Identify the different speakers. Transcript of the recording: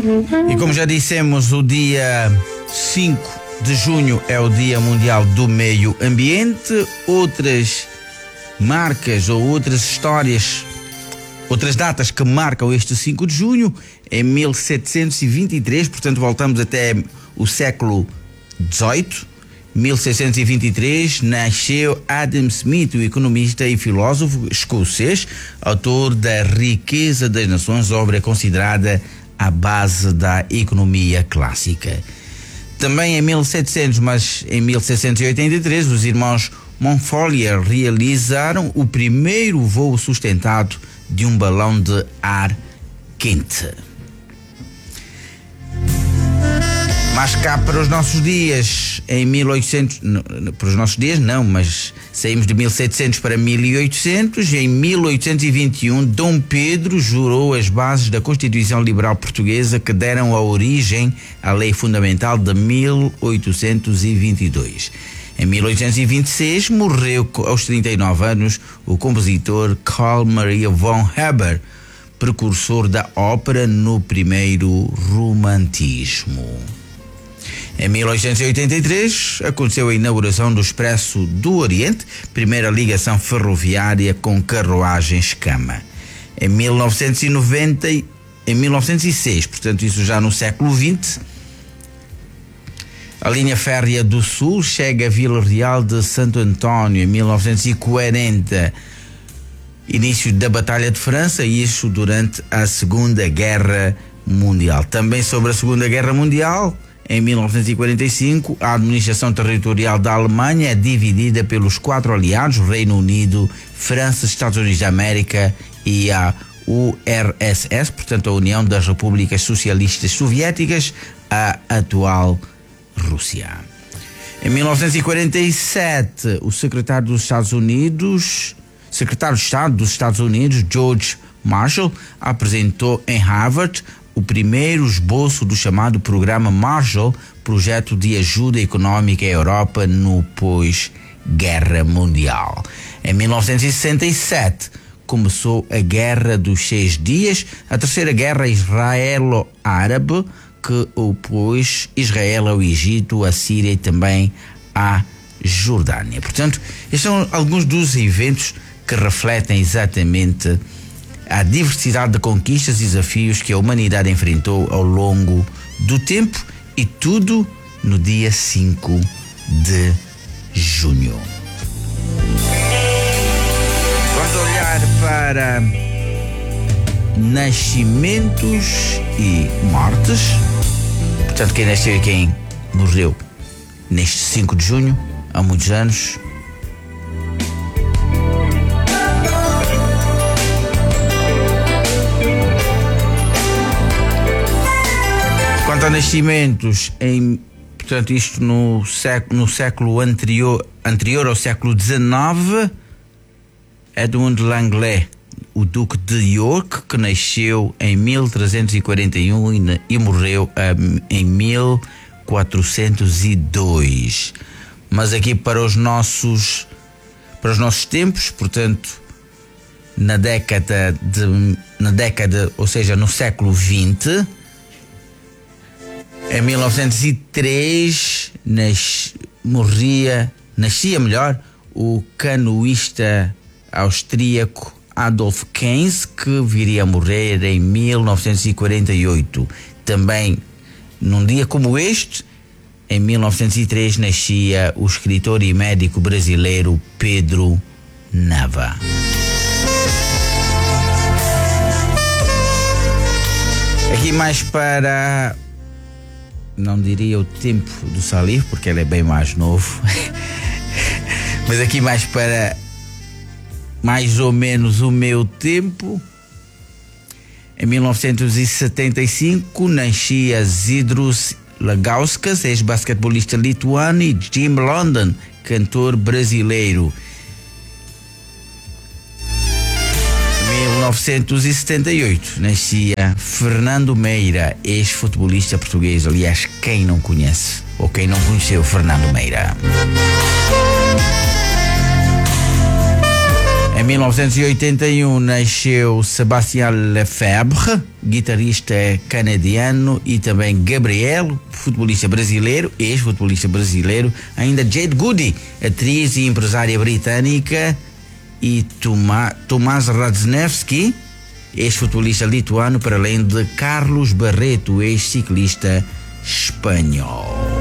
Speaker 1: E como já dissemos, o dia 5 de junho é o Dia Mundial do Meio Ambiente. Outras marcas ou outras histórias, outras datas que marcam este 5 de junho, em 1723, portanto voltamos até o século XVIII. 1623 nasceu Adam Smith, o economista e filósofo escocês, autor da Riqueza das Nações, obra considerada a base da economia clássica. Também em 1700, mas em 1683, os irmãos Montgolfier realizaram o primeiro voo sustentado de um balão de ar quente. Mas cá para os nossos dias, em 1800, para os nossos dias não, mas saímos de 1700 para 1800, em 1821 Dom Pedro jurou as bases da Constituição Liberal Portuguesa que deram a origem à Lei Fundamental de 1822. Em 1826 morreu aos 39 anos o compositor Carl Maria von Weber, precursor da ópera no primeiro romantismo. Em 1883 aconteceu a inauguração do Expresso do Oriente, primeira ligação ferroviária com carruagem-escama. Em 1906, portanto isso já no século XX, a linha férrea do Sul chega a Vila Real de Santo António. Em 1940, início da Batalha de França, e isso durante a Segunda Guerra Mundial. Também sobre a Segunda Guerra Mundial, em 1945, a administração territorial da Alemanha é dividida pelos 4 aliados, Reino Unido, França, Estados Unidos da América e a URSS, portanto a União das Repúblicas Socialistas Soviéticas, a atual Rússia. Em 1947, o secretário de Estado dos Estados Unidos, George Marshall, apresentou em Harvard o primeiro esboço do chamado Programa Marshall, projeto de ajuda econômica à Europa no pós-Guerra Mundial. Em 1967, começou a Guerra dos 6 Dias, a terceira guerra israelo-árabe, que opôs Israel ao Egito, à Síria e também à Jordânia. Portanto, estes são alguns dos eventos que refletem exatamente a diversidade de conquistas e desafios que a humanidade enfrentou ao longo do tempo, e tudo no dia 5 de junho. Vamos olhar para nascimentos e mortes. Portanto, quem nasceu e quem morreu neste 5 de junho, há muitos anos. Quanto a nascimentos, portanto, isto no século anterior ao século XIX, Edmund Langley, o Duque de York, que nasceu em 1341 e morreu em 1402. Mas aqui para os nossos tempos, portanto, na década, ou seja, no século XX, em 1903 nascia o canoísta austríaco Adolf Keynes, que viria a morrer em 1948. Também, num dia como este, em 1903, nascia o escritor e médico brasileiro Pedro Nava. Aqui mais para, não diria o tempo do Salif, porque ele é bem mais novo, mas aqui mais para mais ou menos o meu tempo. Em 1975 nascia Zydrunas Ilgauskas, ex-basquetebolista lituano, e Jim London, cantor brasileiro. Em 1978 nascia Fernando Meira, ex-futebolista português. Aliás, quem não conhece ou quem não conheceu Fernando Meira? Em Em 1981 nasceu Sébastien Lefebvre, guitarrista canadiano, e também Gabriel, futebolista brasileiro, ex-futebolista brasileiro. Ainda Jade Goody, atriz e empresária britânica, e Tomasz Radzinski, ex-futebolista lituano, para além de Carlos Barreto, ex-ciclista espanhol.